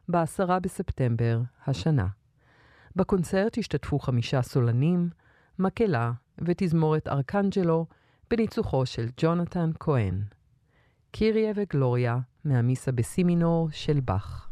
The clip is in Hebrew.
ב-10 בספטמבר השנה. בקונצרט השתתפו 5 סולנים, מקהלה ותזמורת ארקנג'לו בניצוחו של ג'ונתן כהן. קיריה וגלוריה מהמיסה בסי מינור של באך.